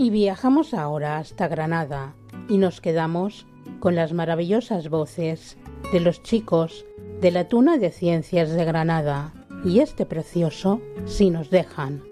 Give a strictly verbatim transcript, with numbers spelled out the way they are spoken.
Y viajamos ahora hasta Granada y nos quedamos con las maravillosas voces de los chicos de la Tuna de Ciencias de Granada y este precioso Si nos dejan.